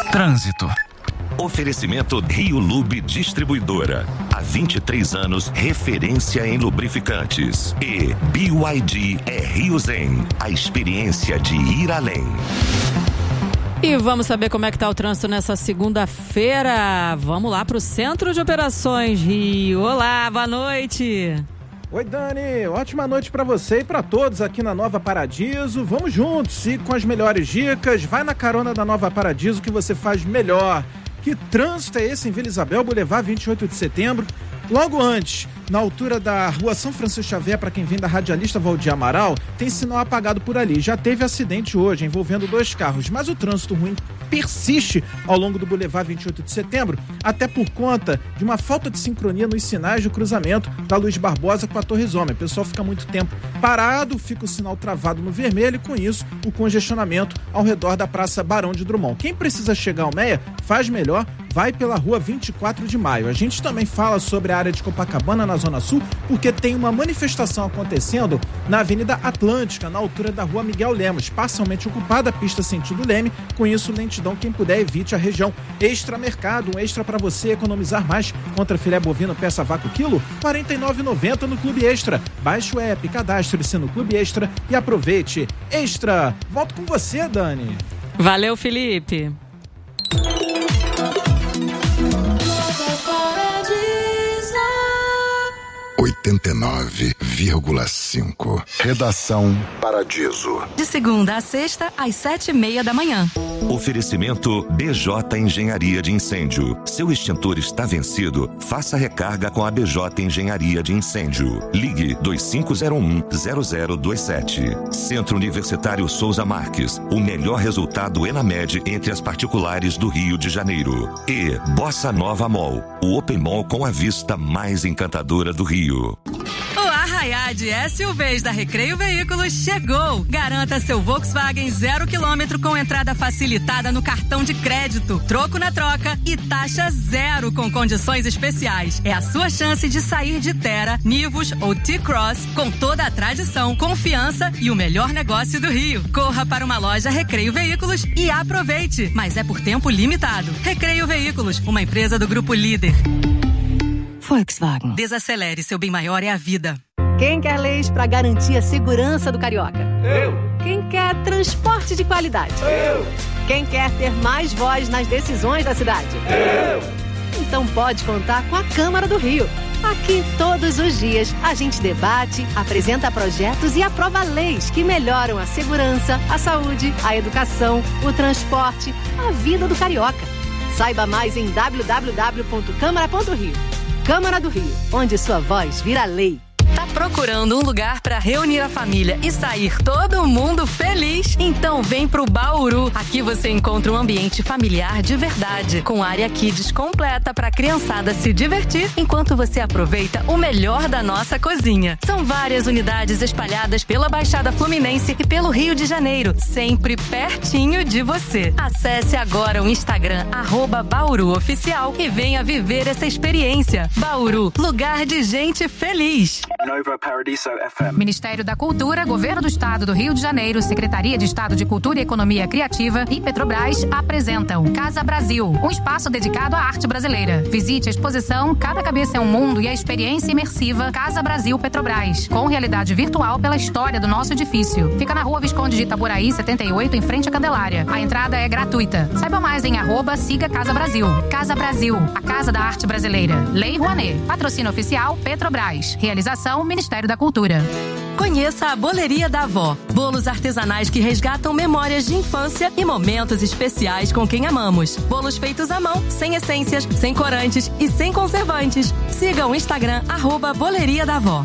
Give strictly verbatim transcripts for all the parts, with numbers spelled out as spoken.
Trânsito. Oferecimento Rio Lube Distribuidora. Há vinte e três anos, referência em lubrificantes. E B Y D é Rio Zen, a experiência de ir além. E vamos saber como é que tá o trânsito nessa segunda-feira. Vamos lá para o Centro de Operações Rio. Olá, boa noite. Oi, Dani, ótima noite para você e para todos aqui na Nova Paradiso. Vamos juntos e com as melhores dicas. Vai na carona da Nova Paradiso que você faz melhor. Que trânsito é esse em Vila Isabel, Boulevard vinte e oito de setembro? Logo antes, na altura da Rua São Francisco Xavier, para quem vem da Radialista Valdir Amaral, tem sinal apagado por ali. Já teve acidente hoje envolvendo dois carros, mas o trânsito ruim persiste ao longo do Boulevard vinte e oito de setembro, até por conta de uma falta de sincronia nos sinais de cruzamento da Luiz Barbosa com a Torre Zoma. O pessoal fica muito tempo parado, fica o sinal travado no vermelho e com isso o congestionamento ao redor da Praça Barão de Drummond. Quem precisa chegar ao Meia, faz melhor, vai pela Rua vinte e quatro de maio. A gente também fala sobre a área de Copacabana, na Zona Sul, porque tem uma manifestação acontecendo na Avenida Atlântica, na altura da Rua Miguel Lemos, parcialmente ocupada a pista sentido Leme. Com isso, lentidão, quem puder, evite a região. Extra Mercado, um extra para você economizar mais. Contra filé bovino, peça vácuo quilo, quarenta e nove reais e noventa centavos no Clube Extra. Baixe o app, cadastre-se no Clube Extra e aproveite. Extra! Volto com você, Dani. Valeu, Felipe. oitenta e nove vírgula cinco. Redação Paradiso. De segunda a sexta, às sete e meia da manhã. Oferecimento B J Engenharia de Incêndio. Seu extintor está vencido? Faça recarga com a B J Engenharia de Incêndio. Ligue dois cinco zero um zero zero dois sete. Centro Universitário Souza Marques. O melhor resultado ENAMED entre as particulares do Rio de Janeiro. E Bossa Nova Mall. O Open Mall com a vista mais encantadora do Rio. O Arraiá de S U Vs da Recreio Veículos chegou! Garanta seu Volkswagen zero quilômetro com entrada facilitada no cartão de crédito, troco na troca e taxa zero com condições especiais. É a sua chance de sair de Terra, Nivus ou T-Cross com toda a tradição, confiança e o melhor negócio do Rio. Corra para uma loja Recreio Veículos e aproveite, mas é por tempo limitado. Recreio Veículos, uma empresa do Grupo Líder. Volkswagen. Desacelere, seu bem maior é a vida. Quem quer leis para garantir a segurança do carioca? Eu. Quem quer transporte de qualidade? Eu. Quem quer ter mais voz nas decisões da cidade? Eu. Então pode contar com a Câmara do Rio. Aqui, todos os dias, a gente debate, apresenta projetos e aprova leis que melhoram a segurança, a saúde, a educação, o transporte, a vida do carioca. Saiba mais em w w w ponto câmara ponto rio. Câmara do Rio, onde sua voz vira lei. Tá procurando um lugar para reunir a família e sair todo mundo feliz? Então vem pro Bauru. Aqui você encontra um ambiente familiar de verdade, com área kids completa para a criançada se divertir enquanto você aproveita o melhor da nossa cozinha. São várias unidades espalhadas pela Baixada Fluminense e pelo Rio de Janeiro, sempre pertinho de você. Acesse agora o Instagram arroba Bauru Oficial e venha viver essa experiência. Bauru, lugar de gente feliz. Nova Paradiso F M. Ministério da Cultura, Governo do Estado do Rio de Janeiro, Secretaria de Estado de Cultura e Economia Criativa e Petrobras apresentam Casa Brasil, um espaço dedicado à arte brasileira. Visite a exposição Cada Cabeça é um Mundo e a experiência imersiva Casa Brasil Petrobras, com realidade virtual pela história do nosso edifício. Fica na Rua Visconde de Itaboraí, setenta e oito, em frente à Candelária. A entrada é gratuita. Saiba mais em arroba siga Casa Brasil. Casa Brasil, a Casa da Arte Brasileira. Lei Rouanet. Patrocínio oficial Petrobras. Realização Ministério da Cultura. Conheça a Boleria da Avó. Bolos artesanais que resgatam memórias de infância e momentos especiais com quem amamos. Bolos feitos à mão, sem essências, sem corantes e sem conservantes. Siga o Instagram, arroba Boleria da Avó.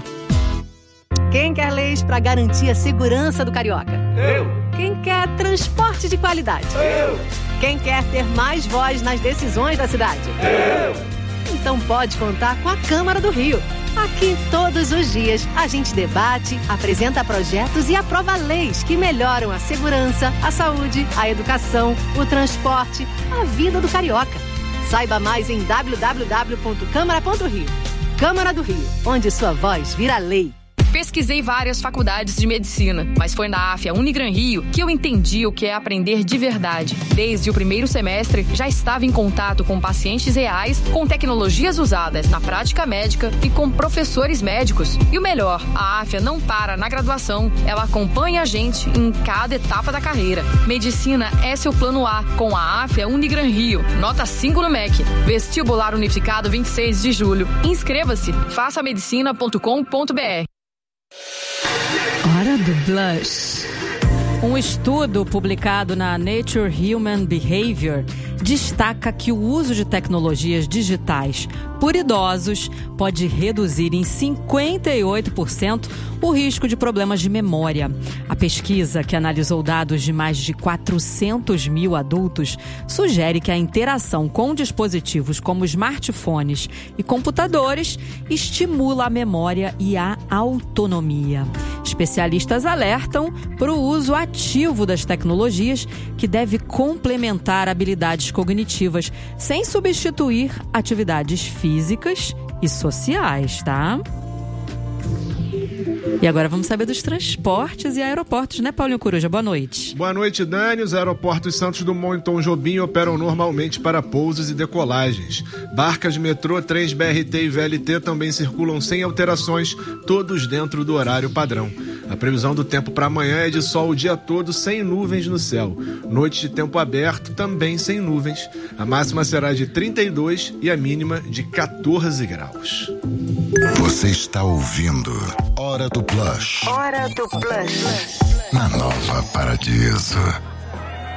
Quem quer leis para garantir a segurança do carioca? Eu. Quem quer transporte de qualidade? Eu. Quem quer ter mais voz nas decisões da cidade? Eu. Então pode contar com a Câmara do Rio. Aqui, todos os dias, a gente debate, apresenta projetos e aprova leis que melhoram a segurança, a saúde, a educação, o transporte, a vida do carioca. Saiba mais em w w w ponto câmara ponto rio. Câmara do Rio, onde sua voz vira lei. Pesquisei várias faculdades de medicina, mas foi na AFIA Unigran Rio que eu entendi o que é aprender de verdade. Desde o primeiro semestre, já estava em contato com pacientes reais, com tecnologias usadas na prática médica e com professores médicos. E o melhor, a AFIA não para na graduação, ela acompanha a gente em cada etapa da carreira. Medicina é seu plano A, com a AFIA Unigran Rio. Nota cinco no M E C. Vestibular Unificado vinte e seis de julho. Inscreva-se, faça medicina ponto com ponto b r. Hora do Blush. Um estudo publicado na Nature Human Behavior destaca que o uso de tecnologias digitais por idosos pode reduzir em cinquenta e oito por cento o risco de problemas de memória. A pesquisa, que analisou dados de mais de quatrocentos mil adultos, sugere que a interação com dispositivos como smartphones e computadores estimula a memória e a autonomia. Especialistas alertam para o uso ativo das tecnologias, que deve complementar habilidades cognitivas sem substituir atividades físicas e sociais, tá? E agora vamos saber dos transportes e aeroportos, né, Paulinho Coruja? Boa noite. Boa noite, Dani. Os aeroportos Santos Dumont e Tom Jobim operam normalmente para pousos e decolagens. Barcas de metrô, trens B R T e V L T também circulam sem alterações, todos dentro do horário padrão. A previsão do tempo para amanhã é de sol o dia todo, sem nuvens no céu. Noite de tempo aberto, também sem nuvens. A máxima será de trinta e dois e a mínima de quatorze graus. Você está ouvindo Hora do Blush. Hora do Blush. Na Nova Paradiso.